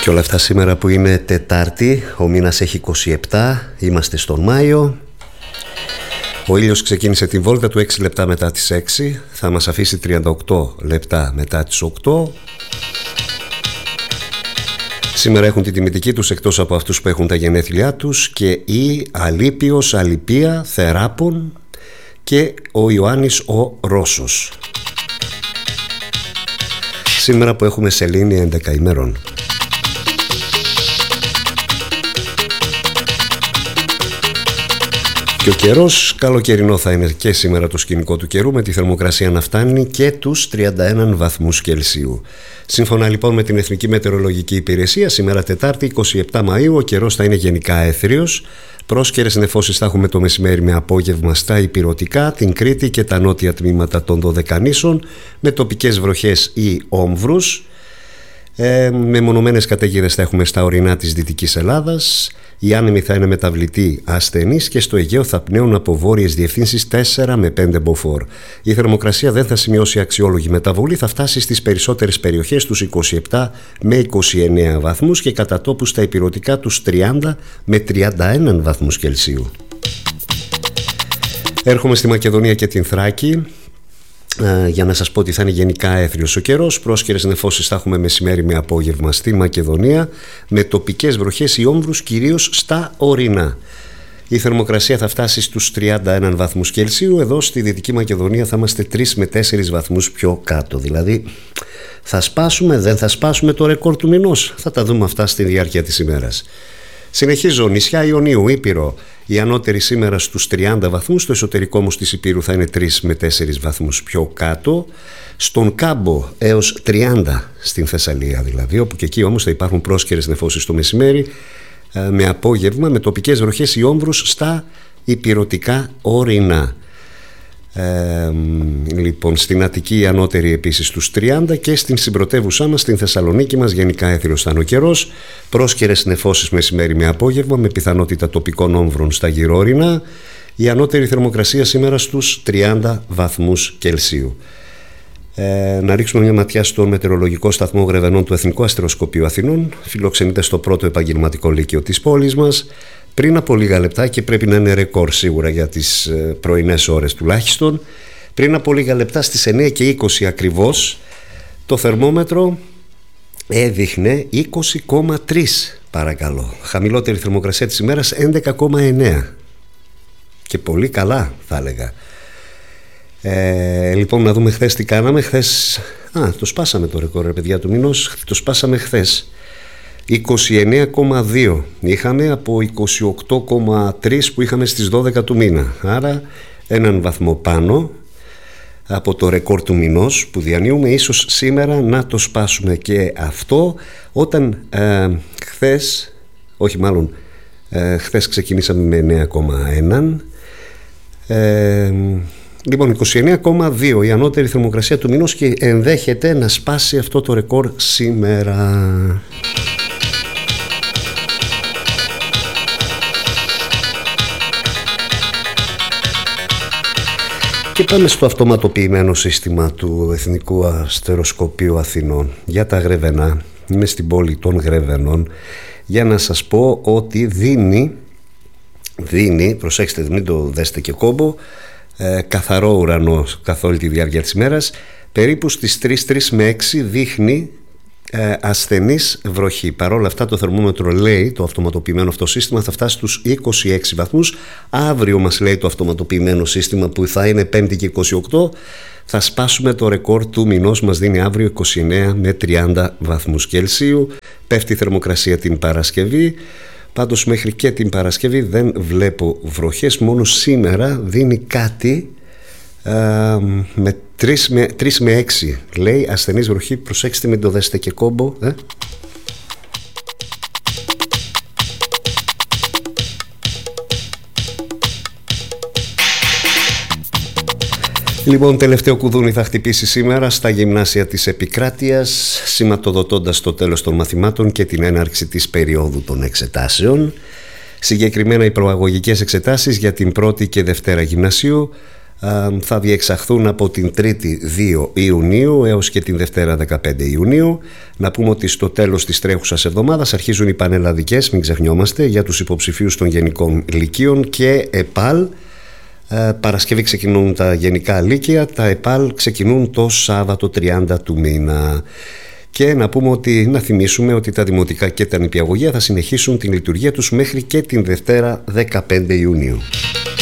Και όλα αυτά σήμερα που είναι Τετάρτη, ο μήνας έχει 27, είμαστε στον Μάιο. Ο ήλιος ξεκίνησε την βόλτα του 6 λεπτά μετά τις 6, θα μας αφήσει 38 λεπτά μετά τις 8. Σήμερα έχουν την τιμητική τους, εκτός από αυτούς που έχουν τα γενέθλιά τους, και η Αλίπιος, Αλιπία, Θεράπων και ο Ιωάννης ο Ρώσος. Σήμερα που έχουμε σελήνη 11 ημέρων. Και ο καιρός καλοκαιρινό θα είναι και σήμερα το σκηνικό του καιρού, με τη θερμοκρασία να φτάνει και τους 31 βαθμούς Κελσίου. Σύμφωνα λοιπόν με την Εθνική Μετεωρολογική Υπηρεσία, σήμερα Τετάρτη 27 Μαΐου ο καιρός θα είναι γενικά έθριος. Πρόσκαιρες νεφώσεις θα έχουμε το μεσημέρι με απόγευμα στα ηπειρωτικά, την Κρήτη και τα νότια τμήματα των Δωδεκανήσων, με τοπικές βροχές ή όμβρους. Μεμονωμένες καταιγίδες θα έχουμε στα ορεινά της Δυτικής Ελλάδας. Οι άνεμοι θα είναι μεταβλητοί ασθενείς και στο Αιγαίο θα πνέουν από βόρειες διευθύνσεις 4 με 5 μποφόρ. Η θερμοκρασία δεν θα σημειώσει αξιόλογη μεταβολή, θα φτάσει στις περισσότερες περιοχές τους 27 με 29 βαθμούς και κατά τόπους στα ηπειρωτικά τους 30 με 31 βαθμούς Κελσίου. Έρχομαι στη Μακεδονία και την Θράκη. Για να σας πω ότι θα είναι γενικά έθριος ο καιρός. Πρόσκαιρες νεφώσεις θα έχουμε μεσημέρι με απόγευμα στη Μακεδονία, με τοπικές βροχές ή όμβρους κυρίως στα ορεινά. Η θερμοκρασία θα φτάσει στους 31 βαθμούς Κελσίου. Εδώ στη Δυτική Μακεδονία θα είμαστε 3 με 4 βαθμούς πιο κάτω. Δηλαδή θα σπάσουμε, δεν θα σπάσουμε το ρεκόρ του μηνός? Θα τα δούμε αυτά στη διάρκεια της ημέρας. Συνεχίζω, νησιά Ιωνίου, Ήπειρο. Η ανώτερη σήμερα στους 30 βαθμούς, το εσωτερικό όμως της Υπήρου θα είναι 3 με 4 βαθμούς πιο κάτω. Στον Κάμπο έως 30 στην Θεσσαλία δηλαδή, όπου και εκεί όμως θα υπάρχουν πρόσκαιρες νεφώσεις το μεσημέρι με απόγευμα, με τοπικές βροχές ή όμβρους στα ηπειρωτικά ορεινά. Λοιπόν, στην Αττική η ανώτερη επίσης στους 30 και στην συμπρωτεύουσά μας, στην Θεσσαλονίκη μας, γενικά έθριος θα είναι ο καιρός. Πρόσκαιρες νεφώσεις μεσημέρι με απόγευμα, με πιθανότητα τοπικών όμβρων στα γυρόρινα. Η ανώτερη θερμοκρασία σήμερα στους 30 βαθμούς Κελσίου. Να ρίξουμε μια ματιά στον μετεωρολογικό σταθμό Γρεβενών του Εθνικού Αστεροσκοπείου Αθηνών. Φιλοξενείται στο πρώτο επαγγελματικό λύκειο της πόλης μας. Πριν από λίγα λεπτά, και πρέπει να είναι ρεκόρ σίγουρα για τις πρωινές ώρες τουλάχιστον, πριν από λίγα λεπτά στις 9 και 20 ακριβώς, το θερμόμετρο έδειχνε 20,3 παρακαλώ. Χαμηλότερη θερμοκρασία της ημέρας 11,9. Και πολύ καλά θα έλεγα. Λοιπόν, να δούμε χθες τι κάναμε. Χθες, το σπάσαμε το ρεκόρ, παιδιά, του μήνος. Το σπάσαμε χθες. 29,2 είχαμε από 28,3 που είχαμε στις 12 του μήνα. Άρα έναν βαθμό πάνω από το ρεκόρ του μηνός που διανύουμε. Ίσως σήμερα να το σπάσουμε και αυτό, όταν χθες ξεκινήσαμε με 9,1. Λοιπόν, 29,2 η ανώτερη θερμοκρασία του μηνός και ενδέχεται να σπάσει αυτό το ρεκόρ σήμερα. Και πάμε στο αυτοματοποιημένο σύστημα του Εθνικού Αστεροσκοπείου Αθηνών για τα Γρεβενά. Είμαι στην πόλη των Γρεβενών για να σας πω ότι δίνει, προσέξτε, μην το δέστε και κόμπο, καθαρό ουρανό καθ' όλη τη διάρκεια της ημέρας. Περίπου στις 3 με 6 δείχνει ασθενής βροχή. Παρ' όλα αυτά το θερμόμετρο λέει, το αυτοματοποιημένο αυτό σύστημα θα φτάσει στους 26 βαθμούς. Αύριο μας λέει το αυτοματοποιημένο σύστημα, που θα είναι 5η και 28, θα σπάσουμε το ρεκόρ του μηνός. Μας δίνει αύριο 29 με 30 βαθμούς Κελσίου. Πέφτει η θερμοκρασία την Παρασκευή. Πάντως μέχρι και την Παρασκευή δεν βλέπω βροχές. Μόνο σήμερα δίνει κάτι με 3 με 6 λέει ασθενής βροχή. Προσέξτε, μην το δέστε και κόμπο. Λοιπόν, τελευταίο κουδούνι θα χτυπήσει σήμερα στα γυμνάσια της επικράτειας, σηματοδοτώντας το τέλος των μαθημάτων και την έναρξη της περίοδου των εξετάσεων. Συγκεκριμένα οι προαγωγικές εξετάσεις για την πρώτη και δευτέρα γυμνασίου θα διεξαχθούν από την 3η 2 Ιουνίου έως και την Δευτέρα 15 Ιουνίου. Να πούμε ότι στο τέλος της τρέχουσας εβδομάδας αρχίζουν οι πανελλαδικές, μην ξεχνιόμαστε, για τους υποψηφίους των γενικών λυκείων και ΕΠΑΛ. Παρασκευή ξεκινούν τα γενικά λύκεια, τα ΕΠΑΛ ξεκινούν το Σάββατο 30 του μήνα. Και να θυμίσουμε ότι τα δημοτικά και τα νηπιαγωγεία θα συνεχίσουν την λειτουργία τους μέχρι και την Δευτέρα 15 Ιουνίου.